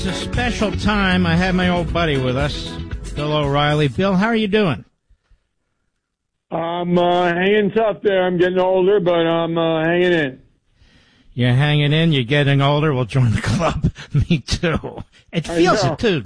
It's a special time. I have my old buddy with us, Bill O'Reilly. Bill, how are you doing? I'm hanging tough there. I'm getting older, but I'm hanging in. You're hanging in. You're getting older. Well, join the club. Me too. It feels it, too.